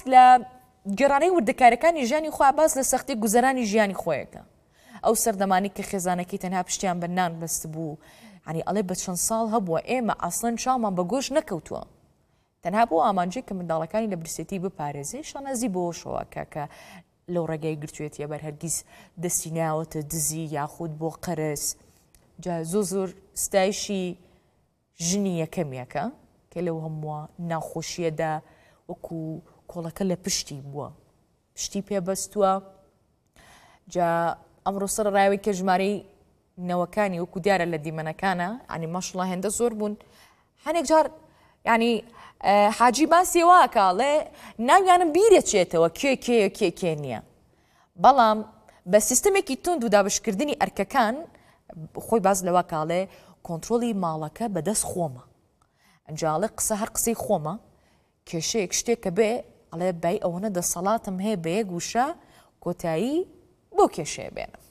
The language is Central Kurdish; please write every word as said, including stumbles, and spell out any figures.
لە گەڕانەی وردەکارەکانی ژیانی خۆ باس لە سەختی گوزەرانی ژیانی خۆیەکە ئەو سەردەمانی کە خێزانەکەی تەنها پشتیان بە نان بەست بوو ینی ئەڵێ بە چەند ساڵ هەبووە ئێمە ئاسڵەن چامان بە گۆشت نەکەوتووە تەنها بۆ ئامانجێ کە منداڵەکانی لە برسێتی بپارێزێ شانەزی بۆ شەوەکە کە لەو ڕێگای گرتوێتیە بەر هەرگیز دەستی ناوەتە دزی یاخود بۆ قەرز جا زۆر زۆر ستایشی ژنی یەکەمیەکە کە لەو هەمووە ناخۆشیەدا وەکو کۆڵەکە لە پشتی بووە پشتی پێبەستووە جا ئەمڕۆ سەر ڕاوی کە ژمارەی نەوەکانی وەکو دیارە لە دیمەنەکانە ینی ماشڵڵا هێندە زۆر بوون هەنێک جار ینی حاجی باسی واکاڵێ ناویانم بیرێ چێتەوە کێ کێ کێ کێ نییە بەڵام بە سیستمێکی تند و دابشکردنی ئەرکەکان خۆی باز لەوە کاڵێ کۆنتترۆلی ماڵەکە بەدەست خۆمە ئەنجاڵێ قسە هەر قسەی خۆمە کێشەیەک شتێککە بێ ئەڵێ بای ئەوەنە دەسەڵاتم هەیە بە یەک وشە کۆتایی بۆ کێشەیە بێنم